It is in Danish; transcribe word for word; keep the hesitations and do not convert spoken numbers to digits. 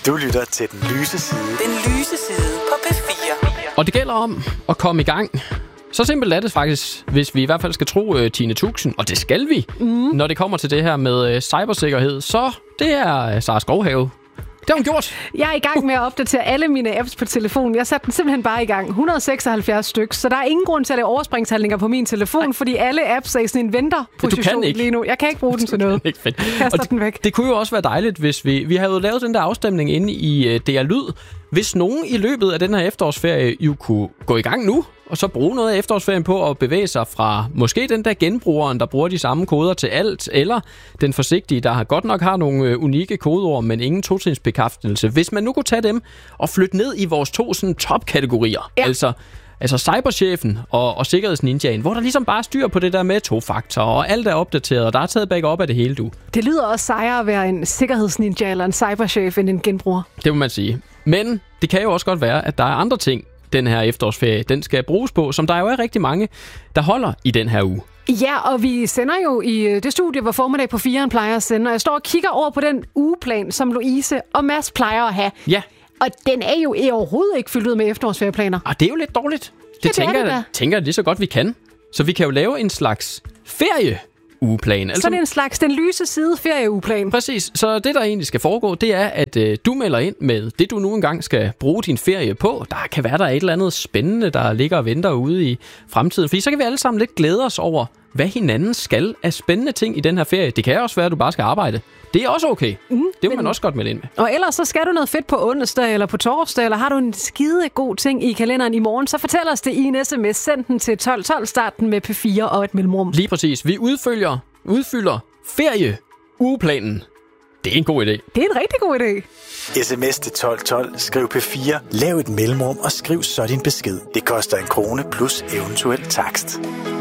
Du lytter til Den Lyse Side. Den Lyse Side på P fire. Og det gælder om at komme i gang. Så simpelt er det faktisk, hvis vi i hvert fald skal tro uh, Tine Tuxen, og det skal vi, mm. når det kommer til det her med uh, cybersikkerhed. Så det er uh, Sara Skovhave. Det har hun gjort. Jeg er i gang med at opdatere alle mine apps på telefonen. Jeg satte den simpelthen bare i gang. et hundrede og seksoghalvfjerds stykker, så der er ingen grund til at lave overspringshandlinger på min telefon, Ej. fordi alle apps er i sådan en venterposition lige nu. Jeg kan ikke bruge den til noget. Ikke fedt. Kaster det, den væk. Det kunne jo også være dejligt, hvis vi... Vi havde jo lavet den der afstemning inde i uh, D R Lyd. Hvis nogen i løbet af den her efterårsferie jo kunne gå i gang nu, og så bruge noget af efterårsferien på at bevæge sig fra måske den der genbrugeren, der bruger de samme koder til alt, eller den forsigtige, der godt nok har nogle unikke kodeord, men ingen totrinsbekræftelse. Hvis man nu kunne tage dem og flytte ned i vores to sådan topkategorier, ja. altså... Altså cyberchefen og, og sikkerhedsninjaen, hvor der ligesom bare styr på det der med to-faktor, og alt er opdateret, og der er taget backup af det hele, du. Det lyder også sejere at være en sikkerhedsninja eller en cyberchef end en genbruger. Det må man sige. Men det kan jo også godt være, at der er andre ting, den her efterårsferie, den skal bruges på, som der jo er rigtig mange, der holder i den her uge. Ja, og vi sender jo i det studie, hvor Formiddag på firen plejer at sende, og jeg står og kigger over på den ugeplan, som Louise og Mads plejer at have. Ja. Og den er jo overhovedet ikke fyldt ud med efterårsferieplaner. Og det er jo lidt dårligt. Det, det tænker, jeg, tænker jeg lige så godt, vi kan. Så vi kan jo lave en slags ferieueplan. Altså, sådan en slags Den Lyse Side ferieueplan. Præcis. Så det, der egentlig skal foregå, det er, at øh, du melder ind med det, du nu engang skal bruge din ferie på. Der kan være, der er et eller andet spændende, der ligger og venter ude i fremtiden. Fordi så kan vi alle sammen lidt glæde os over, hvad hinanden skal af spændende ting i den her ferie. Det kan også være, at du bare skal arbejde. Det er også okay. Mm, det vil men... man også godt melde ind med. Og ellers så skal du noget fedt på onsdag eller på torsdag, eller har du en skide god ting i kalenderen i morgen, så fortæl os det i en sms. Send den til tolv tolv, start den med P fire og et mellemrum. Lige præcis. Vi udfølger, udfylder ferieugeplanen. Det er en god idé. Det er en rigtig god idé. Sms til tolv tolv, skriv P fire, lav et mellemrum og skriv så din besked. Det koster en krone plus eventuel takst.